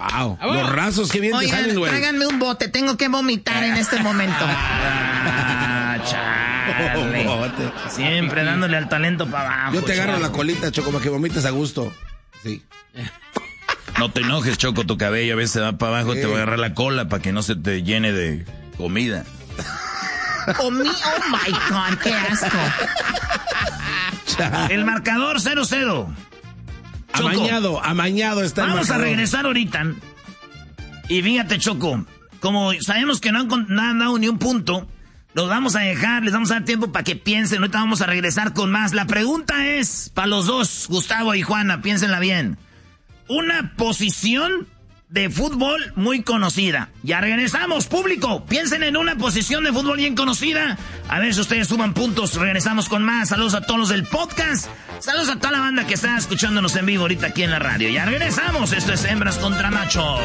Wow. Los rasos que bien te salen, güey. Tráiganme un bote, tengo que vomitar en este momento. Chale. Siempre dándole al talento para abajo. Yo te agarro la colita, Choco, para que vomites a gusto. Sí. No te enojes, Choco, tu cabello a veces va para abajo, te va a agarrar la cola para que no se te llene de comida. Oh my God, qué asco. El marcador 0-0. Amañado está el Vamos marcador. a regresar ahorita. Y fíjate, Choco, como sabemos que no han dado ni un punto, los vamos a dejar, les vamos a dar tiempo para que piensen. Ahorita vamos a regresar con más. La pregunta es para los dos, Gustavo y Juana, piénsenla bien. Una posición de fútbol muy conocida. Ya regresamos, público. Piensen en una posición de fútbol bien conocida. A ver si ustedes suman puntos. Regresamos con más. Saludos a todos los del podcast. Saludos a toda la banda que está escuchándonos en vivo ahorita aquí en la radio. Ya regresamos. Esto es Hembras contra Machos.